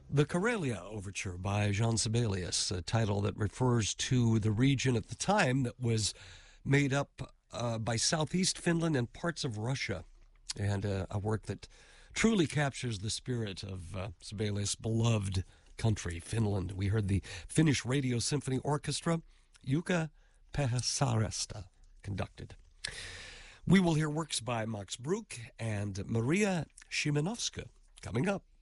The Karelia Overture by Jean Sibelius, a title that refers to the region at the time that was made up by southeast Finland and parts of Russia, and a work that truly captures the spirit of Sibelius' beloved country, Finland. We heard the Finnish Radio Symphony Orchestra, Jukka Pesäsaaresta, conducted. We will hear works by Max Bruch and Maria Szymanowska coming up.